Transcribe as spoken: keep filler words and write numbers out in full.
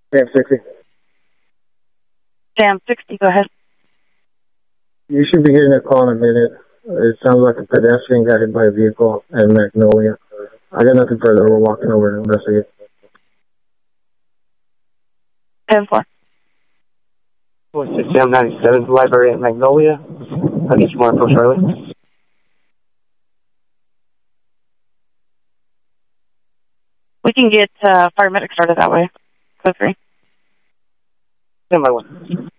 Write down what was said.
Sam sixty. Sam sixty, go ahead. You should be getting a call in a minute. It sounds like a pedestrian got hit by a vehicle in Magnolia. I got nothing further. We're walking over to investigate. ten four. What's it, Sam ninety-seven, library at Magnolia. I'll get you more info shortly. We can get uh, fire medic started that way. Go three. Stand by one.